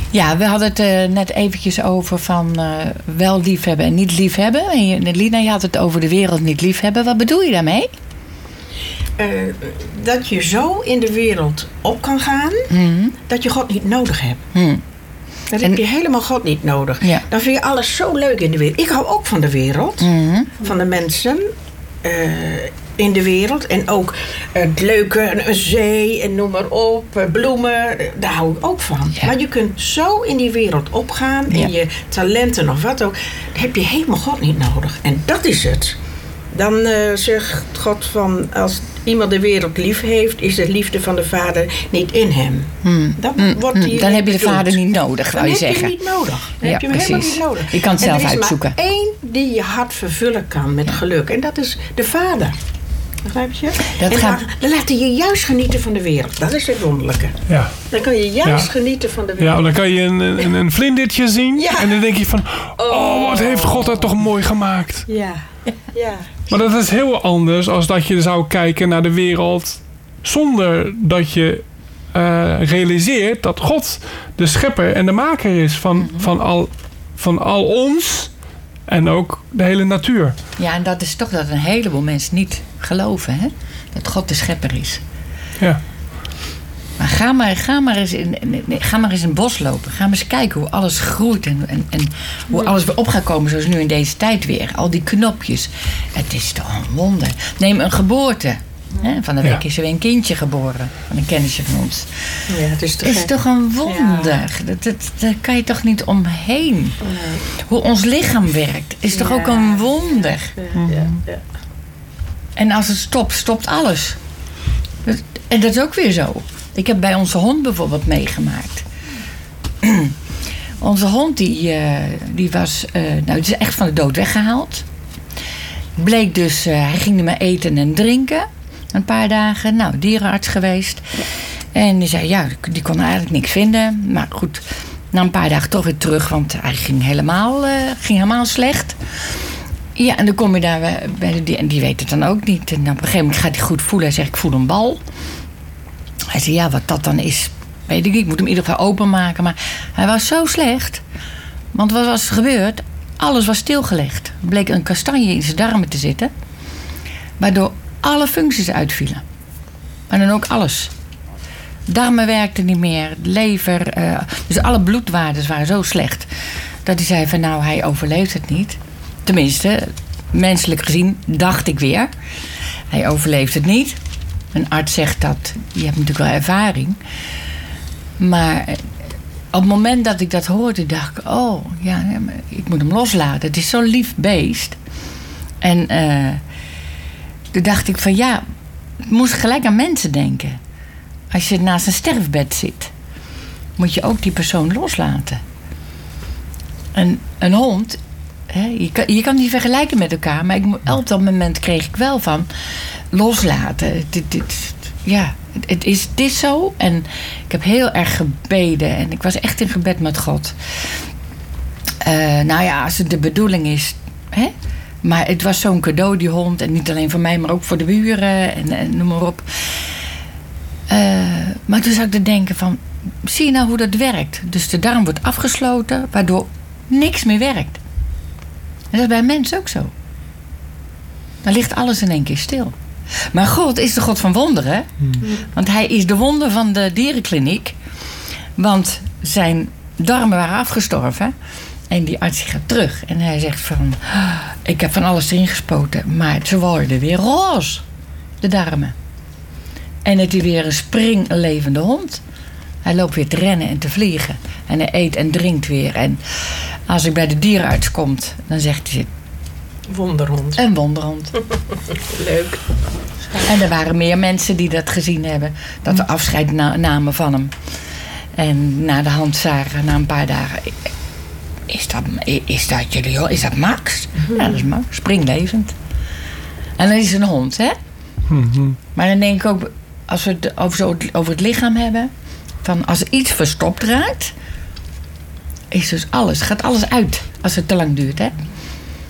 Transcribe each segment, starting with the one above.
Ja, we hadden het net eventjes over van wel liefhebben en niet liefhebben. En Lina, je had het over de wereld niet liefhebben. Wat bedoel je daarmee? Dat je zo in de wereld op kan gaan, dat je God niet nodig hebt. Dan heb je helemaal God niet nodig. Ja. Dan vind je alles zo leuk in de wereld. Ik hou ook van de wereld, van de mensen in de wereld. En ook het leuke, een zee en noem maar op, bloemen, daar hou ik ook van. Ja. Maar je kunt zo in die wereld opgaan, in je talenten of wat ook. Dan heb je helemaal God niet nodig. En dat is het. Dan zegt God van, als iemand de wereld lief heeft, is de liefde van de Vader niet in hem. Dan heb je de Vader niet nodig, zou je zeggen. Dan heb je hem niet nodig. Dan heb je hem precies. helemaal niet nodig. Je kan het zelf uitzoeken. Er is maar één die je hart vervullen kan met geluk. En dat is de Vader. Begrijp je? Dan laat hij je juist genieten van de wereld. Dat is het wonderlijke. Ja. Dan kan je juist genieten van de wereld. Ja, dan kan je een vlindertje zien. Ja. En dan denk je van, wat heeft God dat toch mooi gemaakt. Ja. Maar dat is heel anders als dat je zou kijken naar de wereld zonder dat je realiseert dat God de schepper en de maker is van al ons en ook de hele natuur. Ja, en dat is toch dat een heleboel mensen niet geloven, hè? Dat God de schepper is. Ja. Maar ga maar eens in het bos lopen. Ga maar eens kijken hoe alles groeit en hoe alles weer op gaat komen, zoals nu in deze tijd weer. Al die knopjes. Het is toch een wonder. Neem een geboorte. Van de week is er weer een kindje geboren. Van een kennisje van ons. Ja, het is toch een wonder. Ja. Daar kan je toch niet omheen. Nee. Hoe ons lichaam werkt is toch ook een wonder. Ja. En als het stopt alles. En dat is ook weer zo. Ik heb bij onze hond bijvoorbeeld meegemaakt. Onze hond die was die is echt van de dood weggehaald. Bleek dus, hij ging niet meer eten en drinken. Een paar dagen. Nou, dierenarts geweest. En die zei, die kon eigenlijk niks vinden. Maar goed, na een paar dagen toch weer terug. Want hij ging helemaal slecht. Ja, en dan kom je daar bij en die weet het dan ook niet. En op een gegeven moment gaat hij goed voelen. Hij zegt, ik voel een bal. Hij zei, wat dat dan is, weet ik niet. Ik moet hem in ieder geval openmaken. Maar hij was zo slecht. Want wat was er gebeurd? Alles was stilgelegd. Er bleek een kastanje in zijn darmen te zitten. Waardoor alle functies uitvielen. Maar dan ook alles. Darmen werkten niet meer. Lever. Dus alle bloedwaardes waren zo slecht. Dat hij zei van hij overleeft het niet. Tenminste, menselijk gezien dacht ik weer. Hij overleeft het niet. Een arts zegt dat. Je hebt natuurlijk wel ervaring. Maar op het moment dat ik dat hoorde, dacht ik, ik moet hem loslaten. Het is zo'n lief beest. En toen dacht ik van ik moest gelijk aan mensen denken. Als je naast een sterfbed zit, moet je ook die persoon loslaten. Een hond, je kan die vergelijken met elkaar, maar op dat moment kreeg ik wel van loslaten. Het is zo. En ik heb heel erg gebeden. En ik was echt in gebed met God. Als het de bedoeling is. Maar het was zo'n cadeau, die hond. En niet alleen voor mij, maar ook voor de buren. En noem maar op. Maar toen zou ik te denken van, zie je nou hoe dat werkt? Dus de darm wordt afgesloten, waardoor niks meer werkt. En dat is bij een mens ook zo. Dan ligt alles in één keer stil. Maar God is de God van wonderen. Want hij is de wonder van de dierenkliniek. Want zijn darmen waren afgestorven. En die arts gaat terug. En hij zegt van, ik heb van alles erin gespoten. Maar ze worden weer roze. De darmen. En het is weer een springlevende hond. Hij loopt weer te rennen en te vliegen. En hij eet en drinkt weer. En als ik bij de dierenarts kom, dan zegt hij, wonderhond. Een wonderhond. Leuk. En er waren meer mensen die dat gezien hebben. Dat we afscheid namen van hem. En na de hand zagen, na een paar dagen. Is dat jullie? Is dat Max? Ja, dat is Max. Springlevend. En dan is het een hond, hè? Maar dan denk ik ook, als we het over het lichaam hebben. Van als iets verstopt raakt. Is dus gaat alles uit. Als het te lang duurt, hè?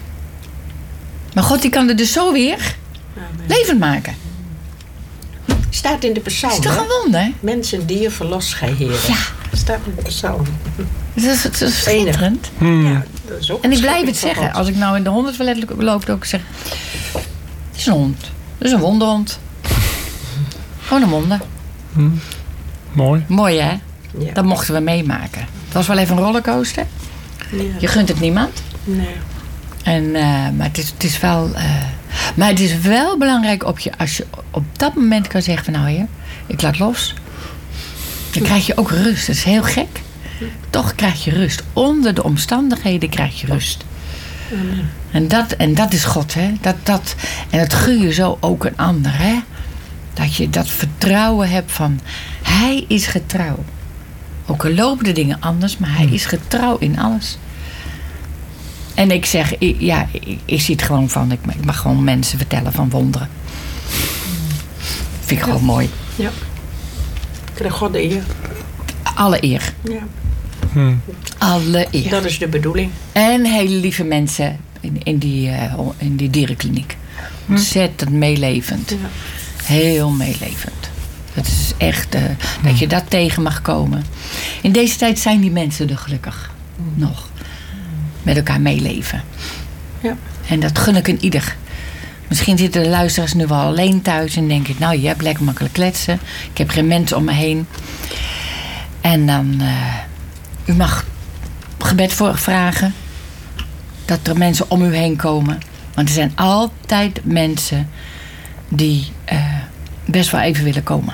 Maar God die kan het dus zo weer levend maken. Staat in de psalm. is toch hè? een wonder? Mens en dier verlost gij, Heer. Ja. Staat in de psalm. Het is schitterend. Ja, dat is ook En ik blijf schrikkelijk het van zeggen. God. Als ik nou in de hondentoilet loop, ook zeg... Het is een hond. Het is een wonderhond. Gewoon een wonder. Mooi. Mooi, hè? Ja. Dat mochten we meemaken. Het was wel even een rollercoaster. Ja. Je gunt het niemand. Nee. En, maar het is wel... maar het is wel belangrijk als je op dat moment kan zeggen van... Nou Heer, ik laat los. Dan krijg je ook rust. Dat is heel gek. Toch krijg je rust. Onder de omstandigheden krijg je rust. En dat is God, hè. En dat gun je zo ook een ander, hè. Dat je dat vertrouwen hebt van... Hij is getrouw. Ook al lopen de dingen anders, maar hij is getrouw in alles. En ik zeg, ik zie het gewoon van... Ik mag gewoon mensen vertellen van wonderen. Vind ik gewoon mooi. Ja. Ik krijg God de eer. Alle eer. Ja. Alle eer. Dat is de bedoeling. En hele lieve mensen in die dierenkliniek. Ontzettend meelevend. Ja. Heel meelevend. Het is echt dat je dat tegen mag komen. In deze tijd zijn die mensen er gelukkig nog. Met elkaar meeleven. Ja. En dat gun ik een ieder. Misschien zitten de luisteraars nu wel alleen thuis en denken... Nou, je hebt lekker makkelijk kletsen. Ik heb geen mensen om me heen. En dan... u mag gebed voor vragen. Dat er mensen om u heen komen. Want er zijn altijd mensen die best wel even willen komen.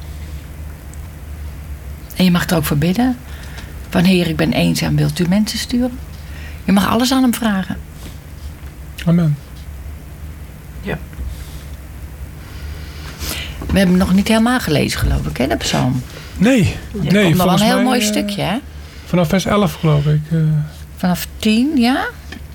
En je mag er ook voor bidden. Van Heer, ik ben eenzaam, wilt u mensen sturen? Je mag alles aan hem vragen. Amen. Ja. We hebben nog niet helemaal gelezen, geloof ik, hè, de psalm. Nee. Er Nee, komt nog wel volgens een heel mij, mooi stukje, hè? Vanaf vers 11 geloof ik. Vanaf 10, ja.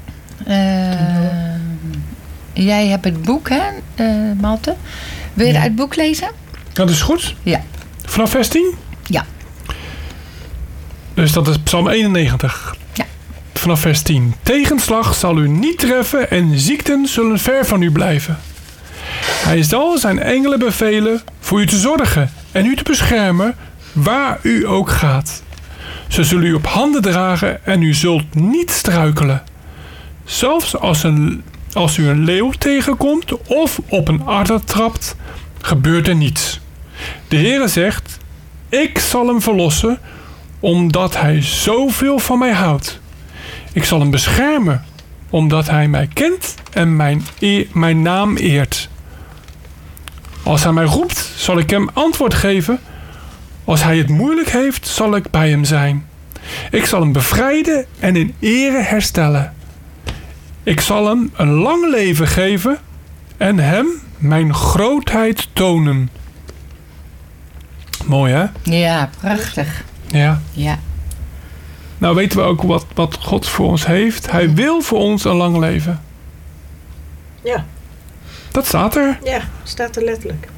Jij hebt het boek, hè, Malte? Wil je uit het boek lezen? Dat is goed. Ja. Vanaf vers 10? Ja. Dus dat is Psalm 91. Ja. Vanaf vers 10. Tegenslag zal u niet treffen en ziekten zullen ver van u blijven. Hij zal zijn engelen bevelen voor u te zorgen en u te beschermen waar u ook gaat. Ze zullen u op handen dragen en u zult niet struikelen. Zelfs als u een leeuw tegenkomt of op een adder trapt, gebeurt er niets. De Heere zegt, ik zal hem verlossen, omdat hij zoveel van mij houdt. Ik zal hem beschermen, omdat hij mij kent en mijn naam eert. Als hij mij roept, zal ik hem antwoord geven. Als hij het moeilijk heeft, zal ik bij hem zijn. Ik zal hem bevrijden en in ere herstellen. Ik zal hem een lang leven geven en hem mijn grootheid tonen. Mooi, hè? Ja, prachtig. Ja. Ja. Nou weten we ook wat God voor ons heeft. Hij wil voor ons een lang leven. Ja. Dat staat er. Ja, staat er letterlijk.